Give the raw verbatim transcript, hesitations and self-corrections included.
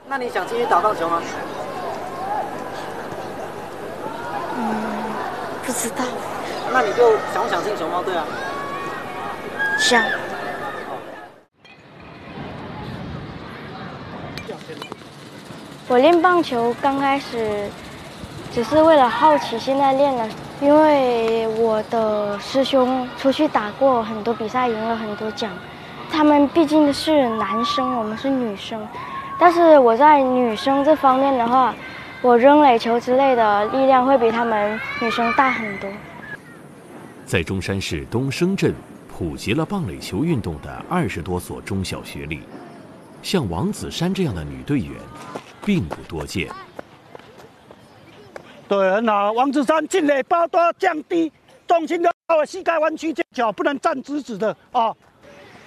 那你想继续打棒球吗？ 嗯，不知道。 那你就想不想进熊猫队啊？ 想。我练棒球刚开始只是为了好奇，现在练了，因为我的师兄出去打过很多比赛，赢了很多奖。他们毕竟是男生，我们是女生，但是我在女生这方面的话，我扔垒球之类的力量会比他们女生大很多。 在中山市东升镇普及了棒垒球运动的二十多所中小学里，像王子珊这样的女队员并不多见。 对，很好。王子珊进垒包都要降低重心，的，膝盖弯曲，脚不能站直直的啊。